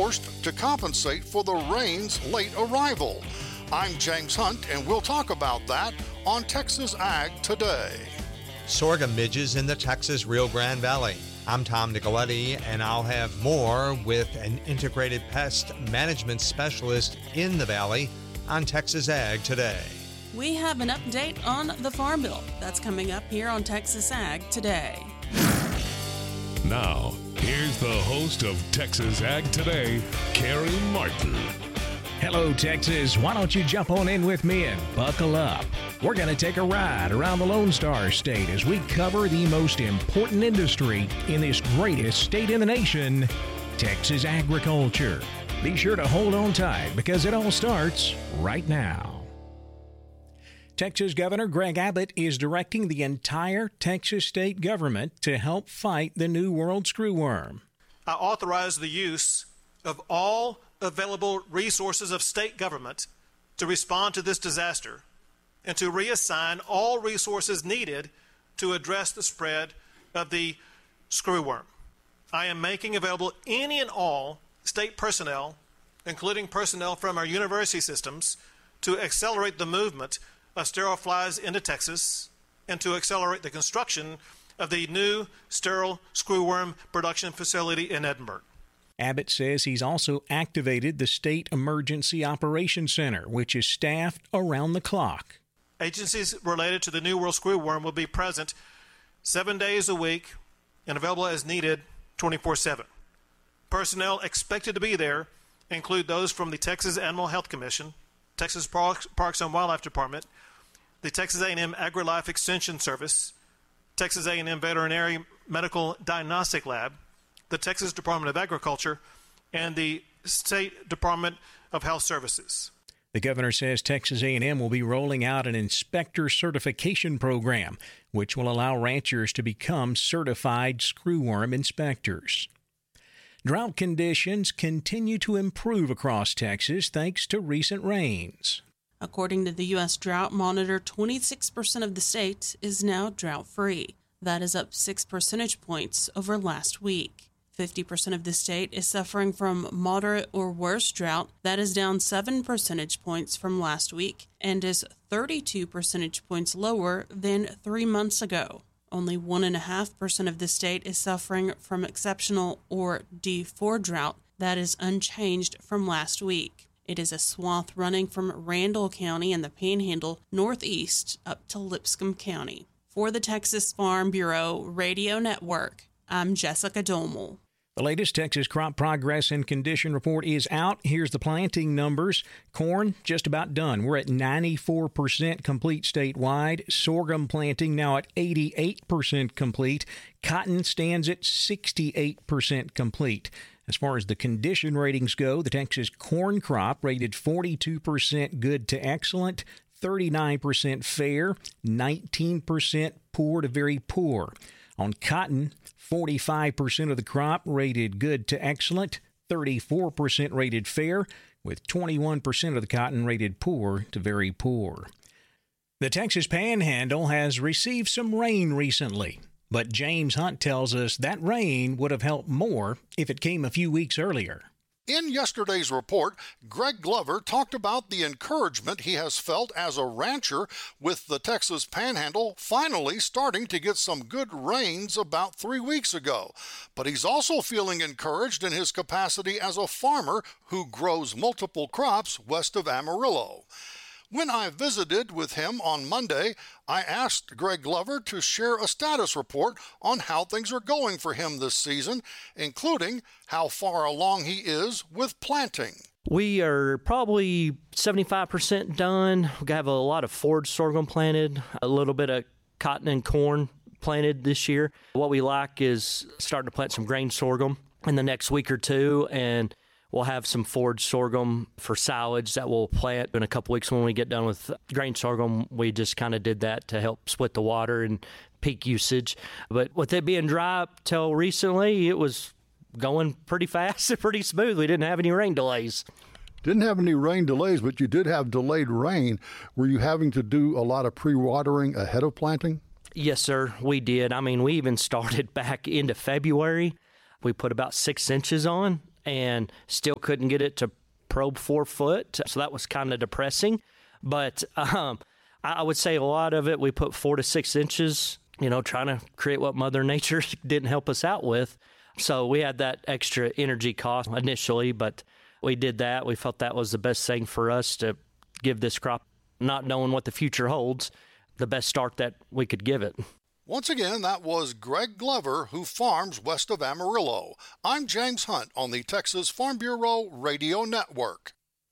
forced to compensate for the rain's late arrival. I'm James Hunt, and we'll talk about that on Texas Ag Today. Sorghum midges in the Texas Rio Grande Valley. I'm Tom Nicoletti, and I'll have more with an integrated pest management specialist in the valley on Texas Ag Today. We have an update on the Farm Bill. That's coming up here on Texas Ag Today. Now, here's the host of Texas Ag Today, Carey Martin. Hello, Texas. Why don't you jump on in with me and buckle up? We're going to take a ride around the Lone Star State as we cover the most important industry in this greatest state in the nation, Texas agriculture. Be sure to hold on tight because it all starts right now. Texas Governor Greg Abbott is directing the entire Texas state government to help fight the New World screwworm. I authorize the use of all available resources of state government to respond to this disaster and to reassign all resources needed to address the spread of the screwworm. I am making available any and all state personnel, including personnel from our university systems, to accelerate the movement of sterile flies into Texas and to accelerate the construction of the new sterile screwworm production facility in Edinburgh. Abbott says he's also activated the State Emergency Operations Center, which is staffed around the clock. Agencies related to the New World screwworm will be present 7 days a week and available as needed 24/7. Personnel expected to be there include those from the Texas Animal Health Commission, Texas Parks and Wildlife Department, the Texas A&M AgriLife Extension Service, Texas A&M Veterinary Medical Diagnostic Lab, the Texas Department of Agriculture, and the State Department of Health Services. The governor says Texas A&M will be rolling out an inspector certification program, which will allow ranchers to become certified screwworm inspectors. Drought conditions continue to improve across Texas thanks to recent rains. According to the U.S. Drought Monitor, 26% of the state is now drought-free. That is up 6 percentage points over last week. 50% of the state is suffering from moderate or worse drought. That is down 7 percentage points from last week and is 32 percentage points lower than 3 months ago. Only 1.5% of the state is suffering from exceptional or D4 drought. That is unchanged from last week. It is a swath running from Randall County and the Panhandle northeast up to Lipscomb County. For the Texas Farm Bureau Radio Network, I'm Jessica Domel. The latest Texas crop progress and condition report is out. Here's the planting numbers. Corn, just about done. We're at 94% complete statewide. Sorghum planting now at 88% complete. Cotton stands at 68% complete. As far as the condition ratings go, the Texas corn crop rated 42% good to excellent, 39% fair, 19% poor to very poor. On cotton, 45% of the crop rated good to excellent, 34% rated fair, with 21% of the cotton rated poor to very poor. The Texas Panhandle has received some rain recently, but James Hunt tells us that rain would have helped more if it came a few weeks earlier. In yesterday's report, Greg Glover talked about the encouragement he has felt as a rancher with the Texas Panhandle finally starting to get some good rains about 3 weeks ago. But he's also feeling encouraged in his capacity as a farmer who grows multiple crops west of Amarillo. When I visited with him on Monday, I asked Greg Glover to share a status report on how things are going for him this season, including how far along he is with planting. We are probably 75% done. We have a lot of forage sorghum planted, a little bit of cotton and corn planted this year. What we like is starting to plant some grain sorghum in the next week or two, and we'll have some forage sorghum for silage that we'll plant in a couple weeks when we get done with grain sorghum. We just kind of did that to help split the water and peak usage. But with it being dry up till recently, it was going pretty fast and pretty smooth. We didn't have any rain delays. Didn't have any rain delays, but you did have delayed rain. Were you having to do a lot of pre-watering ahead of planting? Yes, sir, we did. I mean, we even started back into February. We put about 6 inches on, and still couldn't get it to probe 4 foot. So that was kind of depressing. But I would say a lot of it, we put 4 to 6 inches, trying to create what Mother Nature didn't help us out with. So we had that extra energy cost initially, but we did that. We felt that was the best thing for us to give this crop, not knowing what the future holds, the best start that we could give it. Once again, that was Greg Glover, who farms west of Amarillo. I'm James Hunt on the Texas Farm Bureau Radio Network.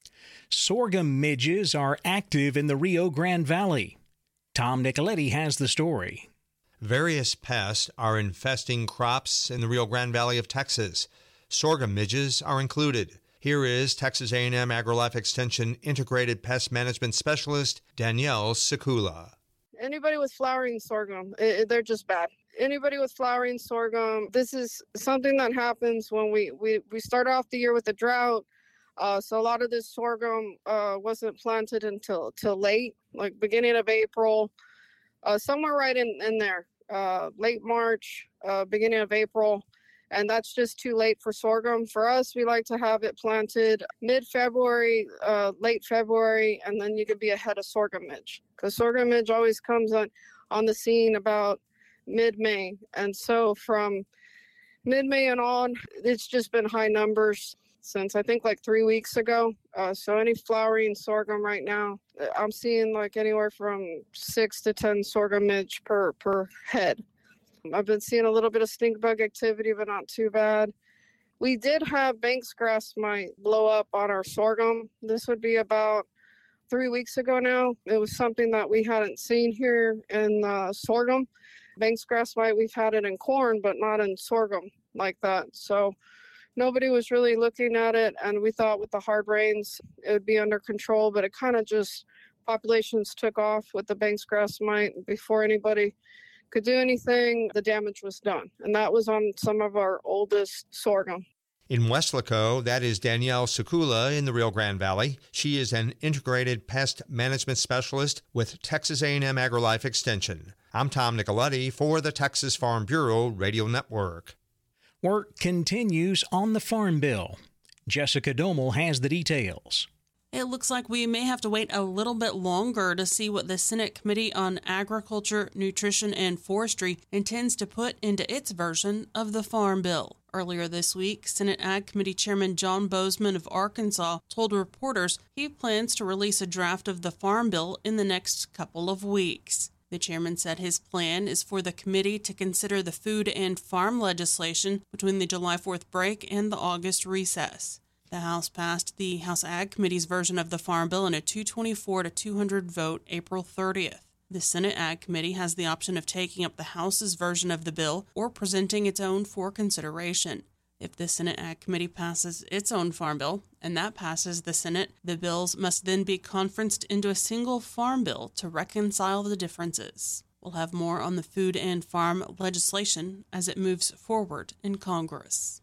Sorghum midges are active in the Rio Grande Valley. Tom Nicoletti has the story. Various pests are infesting crops in the Rio Grande Valley of Texas. Sorghum midges are included. Here is Texas A&M AgriLife Extension Integrated Pest Management Specialist Danielle Sikula. Anybody with flowering sorghum, they're just bad. Anybody with flowering sorghum, this is something that happens when we start off the year with a drought. So a lot of this sorghum wasn't planted until late, like beginning of April, somewhere right in there, late March, beginning of April. And that's just too late for sorghum. For us, we like to have it planted mid-February, late February, and then you could be ahead of sorghum midge. Because sorghum midge always comes on the scene about mid-May. And so from mid-May and on, it's just been high numbers since I think like 3 weeks ago. So any flowering sorghum right now, I'm seeing like anywhere from 6 to 10 sorghum midge per head. I've been seeing a little bit of stink bug activity, but not too bad. We did have Banks grass mite blow up on our sorghum. This would be about 3 weeks ago now. It was something that we hadn't seen here in sorghum. Banks grass mite, we've had it in corn, but not in sorghum like that. So nobody was really looking at it, and we thought with the hard rains it would be under control, but it kind of just, populations took off with the Banks grass mite. Before anybody could do anything, the damage was done. And that was on some of our oldest sorghum. In Weslaco, that is Danielle Sikula in the Rio Grande Valley. She is an integrated pest management specialist with Texas A&M AgriLife Extension. I'm Tom Nicoletti for the Texas Farm Bureau Radio Network. Work continues on the Farm Bill. Jessica Domel has the details. It looks like we may have to wait a little bit longer to see what the Senate Committee on Agriculture, Nutrition, and Forestry intends to put into its version of the Farm Bill. Earlier this week, Senate Ag Committee Chairman John Bozeman of Arkansas told reporters he plans to release a draft of the Farm Bill in the next couple of weeks. The chairman said his plan is for the committee to consider the food and farm legislation between the July 4th break and the August recess. The House passed the House Ag Committee's version of the Farm Bill in a 224 to 200 vote April 30th. The Senate Ag Committee has the option of taking up the House's version of the bill or presenting its own for consideration. If the Senate Ag Committee passes its own Farm Bill, and that passes the Senate, the bills must then be conferenced into a single Farm Bill to reconcile the differences. We'll have more on the food and farm legislation as it moves forward in Congress.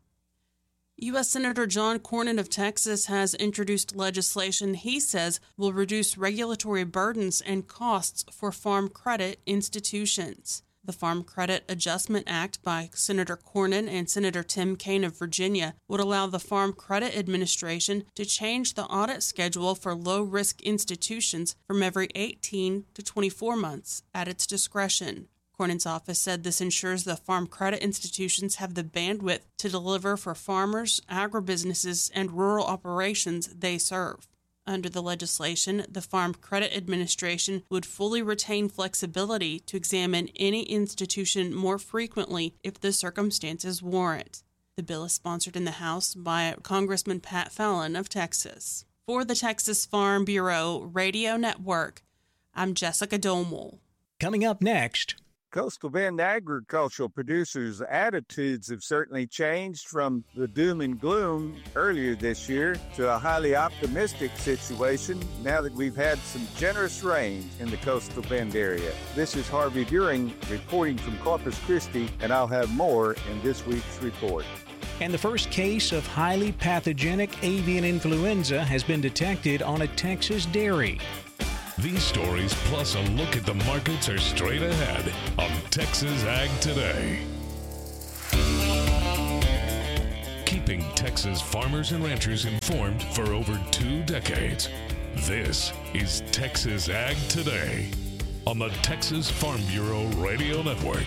U.S. Senator John Cornyn of Texas has introduced legislation he says will reduce regulatory burdens and costs for farm credit institutions. The Farm Credit Adjustment Act by Senator Cornyn and Senator Tim Kaine of Virginia would allow the Farm Credit Administration to change the audit schedule for low-risk institutions from every 18 to 24 months at its discretion. Cornyn's office said this ensures the farm credit institutions have the bandwidth to deliver for farmers, agribusinesses, and rural operations they serve. Under the legislation, the Farm Credit Administration would fully retain flexibility to examine any institution more frequently if the circumstances warrant. The bill is sponsored in the House by Congressman Pat Fallon of Texas. For the Texas Farm Bureau Radio Network, I'm Jessica Domel. Coming up next, Coastal Bend agricultural producers' attitudes have certainly changed from the doom and gloom earlier this year to a highly optimistic situation now that we've had some generous rain in the Coastal Bend area. This is Harvey Deering reporting from Corpus Christi, and I'll have more in this week's report. And the first case of highly pathogenic avian influenza has been detected on a Texas dairy. These stories, plus a look at the markets, are straight ahead on Texas Ag Today. Keep keeping Texas farmers and ranchers informed for over 2 decades. This is Texas Ag Today on the Texas Farm Bureau Radio Network.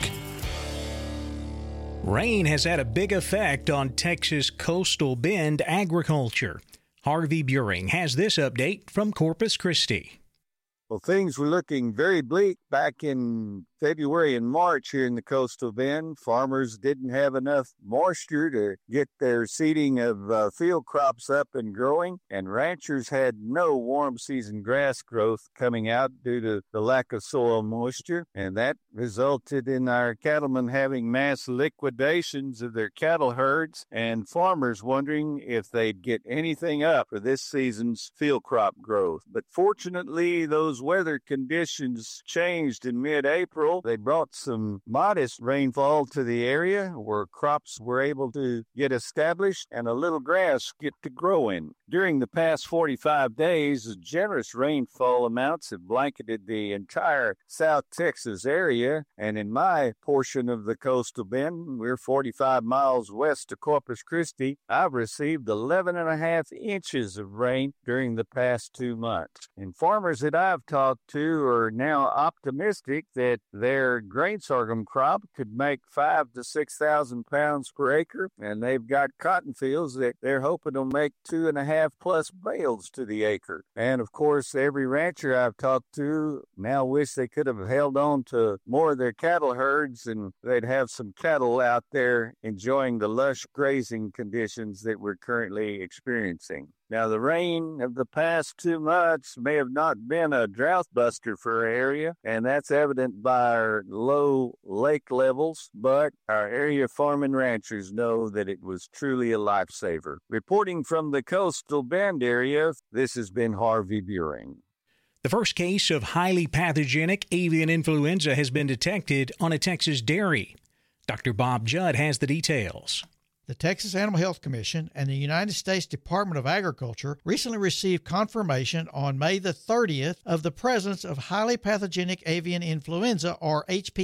Rain has had a big effect on Texas coastal bend agriculture. Harvey Buring has this update from Corpus Christi. Well, things were looking very bleak back in February and March here in the coastal bend. Farmers didn't have enough moisture to get their seeding of field crops up and growing, and ranchers had no warm season grass growth coming out due to the lack of soil moisture, and that resulted in our cattlemen having mass liquidations of their cattle herds and farmers wondering if they'd get anything up for this season's field crop growth. But fortunately, those weather conditions changed in mid-April. They brought some modest rainfall to the area where crops were able to get established and a little grass get to grow in. During the past 45 days, generous rainfall amounts have blanketed the entire South Texas area, and in my portion of the coastal bend, we're 45 miles west of Corpus Christi, I've received 11.5 inches of rain during the past 2 months. And farmers that I've talked to are now optimistic that their grain sorghum crop could make 5,000 to 6,000 pounds per acre, and they've got cotton fields that they're hoping will make 2.5 plus bales to the acre. And of course, every rancher I've talked to now wish they could have held on to more of their cattle herds, and they'd have some cattle out there enjoying the lush grazing conditions that we're currently experiencing. Now, the rain of the past 2 months may have not been a drought buster for our area, and that's evident by our low lake levels, but our area farming ranchers know that it was truly a lifesaver. Reporting from the coastal bend area, this has been Harvey Buring. The first case of highly pathogenic avian influenza has been detected on a Texas dairy. Dr. Bob Judd has the details. The Texas Animal Health Commission and the United States Department of Agriculture recently received confirmation on May the 30th of the presence of highly pathogenic avian influenza, or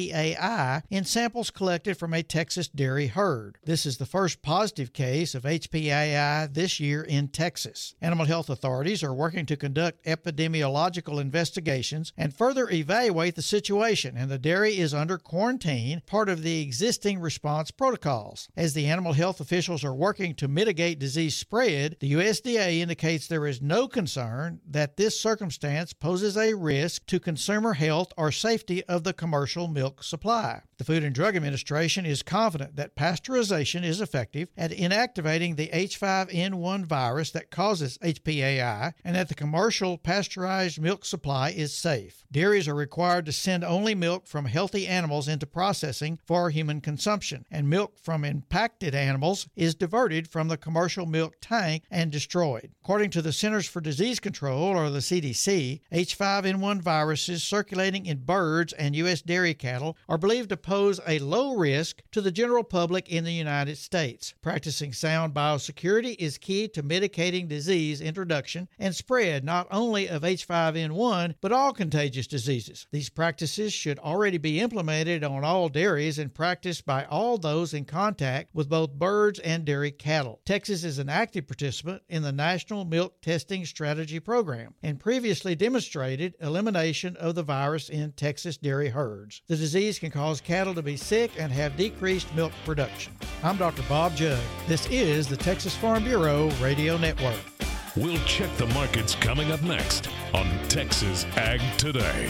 HPAI, in samples collected from a Texas dairy herd. This is the first positive case of HPAI this year in Texas. Animal health authorities are working to conduct epidemiological investigations and further evaluate the situation, and the dairy is under quarantine, part of the existing response protocols. As the animal health officials are working to mitigate disease spread, the USDA indicates there is no concern that this circumstance poses a risk to consumer health or safety of the commercial milk supply. The Food and Drug Administration is confident that pasteurization is effective at inactivating the H5N1 virus that causes HPAI, and that the commercial pasteurized milk supply is safe. Dairies are required to send only milk from healthy animals into processing for human consumption, and milk from impacted animals is diverted from the commercial milk tank and destroyed. According to the Centers for Disease Control, or the CDC, H5N1 viruses circulating in birds and U.S. dairy cattle are believed to pose a low risk to the general public in the United States. Practicing sound biosecurity is key to mitigating disease introduction and spread not only of H5N1, but all contagious diseases. These practices should already be implemented on all dairies and practiced by all those in contact with both birds and dairy cattle. Texas is an active participant in the National Milk Testing Strategy Program and previously demonstrated elimination of the virus in Texas dairy herds. The disease can cause cattle to be sick and have decreased milk production. I'm Dr. Bob Judd. This is the Texas Farm Bureau Radio Network. We'll check the markets coming up next on Texas Ag Today.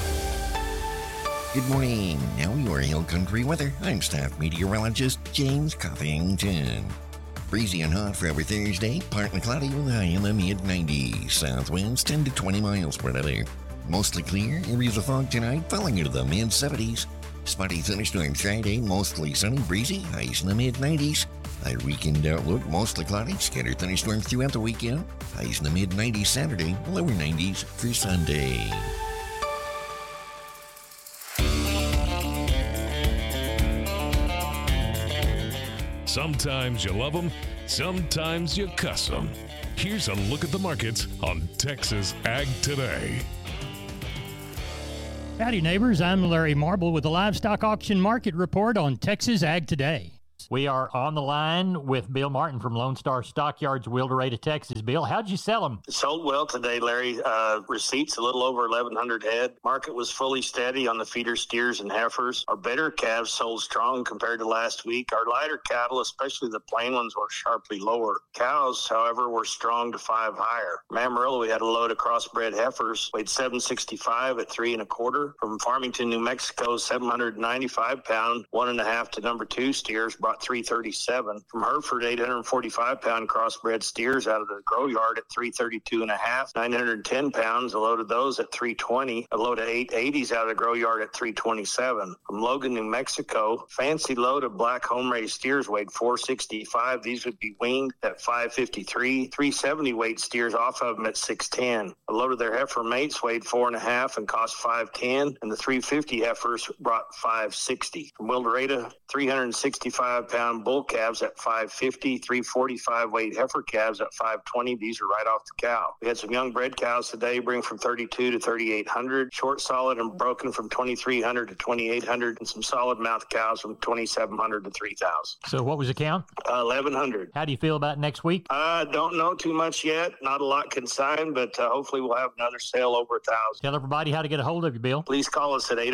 Good morning. Now your Hill Country weather. I'm staff meteorologist James Covington. Breezy and hot for every Thursday. Partly cloudy with a high in the mid-90s. South winds 10 to 20 miles per hour. Mostly clear. Areas of fog tonight falling into the mid-70s. Spotty thunderstorm Friday. Mostly sunny, breezy. Highs in the mid-90s. Our weekend outlook, mostly cloudy. Scattered thunderstorms throughout the weekend. Highs in the mid-90s Saturday. Lower 90s for Sunday. Sometimes you love them, sometimes you cuss them. Here's a look at the markets on Texas Ag Today. Howdy, neighbors. I'm Larry Marble with the Livestock Auction Market Report on Texas Ag Today. We are on the line with Bill Martin from Lone Star Stockyards, Wildorado, Texas. Bill, how'd you sell them? Sold well today, Larry. Receipts a little over 1,100 head. Market was fully steady on the feeder steers and heifers. Our better calves sold strong compared to last week. Our lighter cattle, especially the plain ones, were sharply lower. Cows, however, were strong to 5 higher. From Amarillo, we had a load of crossbred heifers, weighed 765 at 3 1/4. From Farmington, New Mexico, 795 pound, 1.5 to number 2 steers brought 337. From Hereford, 845 pound crossbred steers out of the grow yard at 332.5. 910 pounds, a load of those at 320. A load of 880s out of the grow yard at 327. From Logan, New Mexico, fancy load of black home-raised steers weighed 465. These would be weaned at 553. 370 weight steers off of them at 610. A load of their heifer mates weighed 4.5 and cost 510, and the 350 heifers brought 560. From Wildorado, 365 pound bull calves at 550. 345 weight heifer calves at 520. These are right off the cow. We had some young bred cows today, bring from 32 to 3,800. Short, solid, and broken from 2,300 to 2,800, and some solid mouth cows from 2,700 to 3,000. So what was the count? 1,100. How do you feel about next week? Don't know too much yet. Not a lot consigned, but hopefully we'll have another sale over 1,000. Tell everybody how to get a hold of you, Bill. Please call us at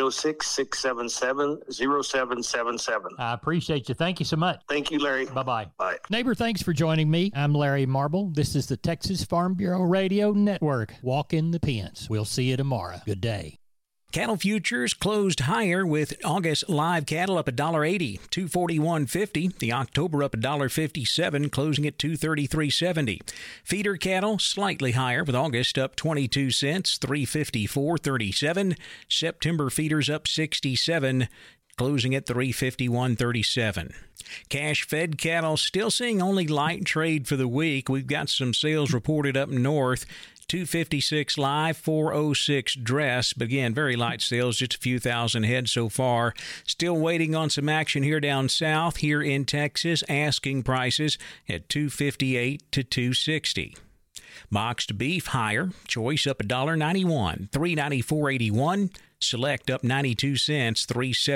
806-677-0777. I appreciate you. Thank you so much. Thank you, Larry. Bye-bye. Bye. Neighbor, thanks for joining me. I'm Larry Marble. This is the Texas Farm Bureau Radio Network. Walk in the pens. We'll see you tomorrow. Good day. Cattle futures closed higher with August live cattle up $1.80, $241.50. The October up $1.57, closing at $233.70. Feeder cattle slightly higher with August up 22 cents, $354.37. September feeders up 67, closing at $351.37. Cash fed cattle still seeing only light trade for the week. We've got some sales reported up north. 256 live, 406 dress, but again, very light sales, just a few thousand head so far. Still waiting on some action here down south. Here in Texas, asking prices at 258 to 260. Boxed beef higher, choice up $1.91, $394.81. Select up 92 cents,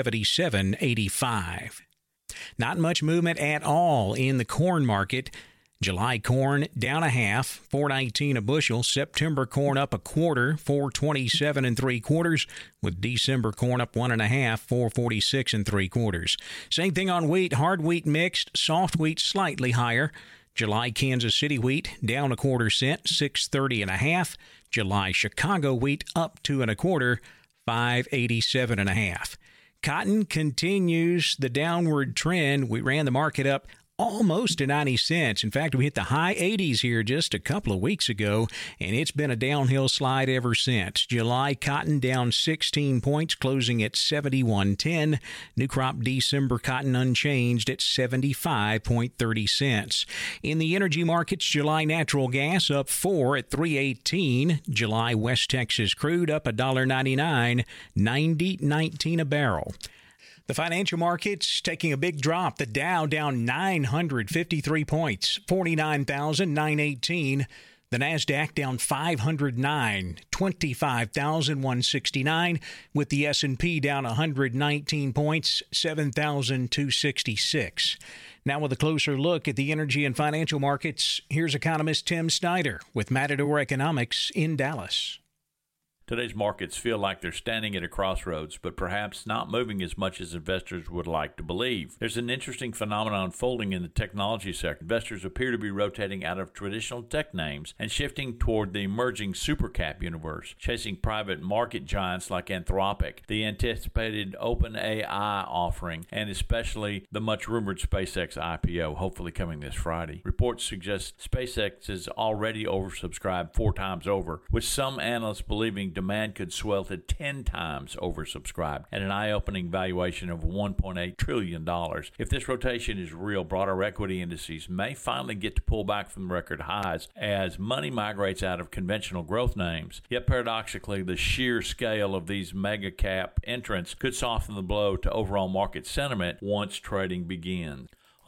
$377.85. Not much movement at all in the corn market. July corn down a half, $4.19 a bushel. September corn up a quarter, $4.27 3/4, with December corn up 1.5, $4.46 3/4. Same thing on wheat. Hard wheat mixed, soft wheat slightly higher. July Kansas City wheat down 1/4 cent, $6.30 1/2. July Chicago wheat up 2 1/4, $5.87 1/2. Cotton continues the downward trend. We ran the market up almost to 90 cents. In fact, we hit the high 80s here just a couple of weeks ago, and it's been a downhill slide ever since. July cotton down 16 points, closing at 71.10. New crop December cotton unchanged at 75.30 cents. In the energy markets, July natural gas up 4 at 3.18. July West Texas crude up $1.99, 90.19 a barrel. The financial markets taking a big drop. The Dow down 953 points, 49,918. The NASDAQ down 509, 25,169, with the S&P down 119 points, 7,266. Now with a closer look at the energy and financial markets, here's economist Tim Snyder with Matador Economics in Dallas. Today's markets feel like they're standing at a crossroads, but perhaps not moving as much as investors would like to believe. There's an interesting phenomenon unfolding in the technology sector. Investors appear to be rotating out of traditional tech names and shifting toward the emerging supercap universe, chasing private market giants like Anthropic, the anticipated OpenAI offering, and especially the much-rumored SpaceX IPO, hopefully coming this Friday. Reports suggest SpaceX is already oversubscribed 4 times over, with some analysts believing demand could swell to 10 times oversubscribed at an eye-opening valuation of $1.8 trillion. If this rotation is real, broader equity indices may finally get to pull back from record highs as money migrates out of conventional growth names. Yet paradoxically, the sheer scale of these mega cap entrants could soften the blow to overall market sentiment once trading begins.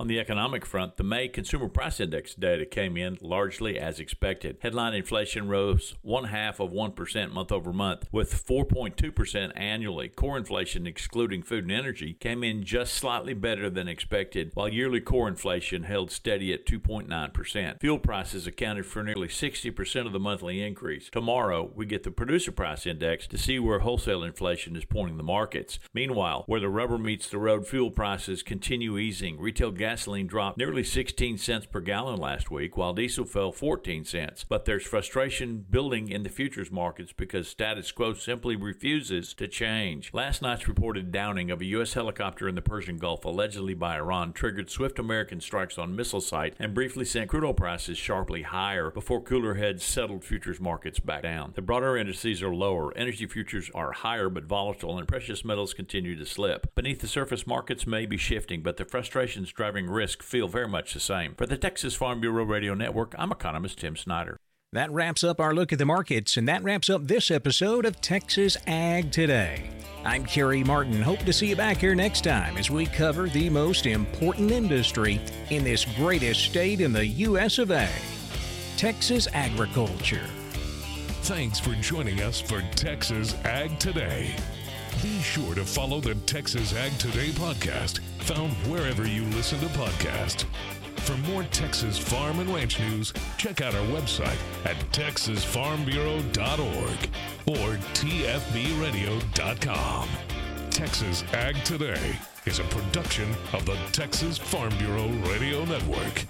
On the economic front, the May Consumer Price Index data came in largely as expected. Headline inflation rose 0.5% month over month, with 4.2% annually. Core inflation, excluding food and energy, came in just slightly better than expected, while yearly core inflation held steady at 2.9%. Fuel prices accounted for nearly 60% of the monthly increase. Tomorrow, we get the Producer Price Index to see where wholesale inflation is pointing the markets. Meanwhile, where the rubber meets the road, fuel prices continue easing. Retail gasoline dropped nearly 16 cents per gallon last week, while diesel fell 14 cents. But there's frustration building in the futures markets because status quo simply refuses to change. Last night's reported downing of a U.S. helicopter in the Persian Gulf, allegedly by Iran, triggered swift American strikes on missile site and briefly sent crude oil prices sharply higher before cooler heads settled futures markets back down. The broader indices are lower. Energy futures are higher but volatile, and precious metals continue to slip. Beneath the surface, markets may be shifting, but the frustrations driving risk feel very much the same. For the Texas Farm Bureau Radio Network, I'm economist Tim Snyder. That wraps up our look at the markets, and that wraps up this episode of Texas Ag Today. I'm Kerry Martin. Hope to see you back here next time as we cover the most important industry in this greatest state in the U.S. of A, Texas agriculture. Thanks for joining us for Texas Ag Today. Be sure to follow the Texas Ag Today podcast, found wherever you listen to podcasts. For more Texas farm and ranch news, check out our website at texasfarmbureau.org or tfbradio.com. Texas Ag Today is a production of the Texas Farm Bureau Radio Network.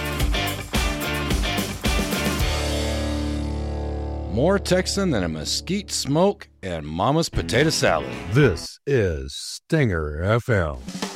More Texan than a mesquite smoke and Mama's potato salad. This is Stinger FM.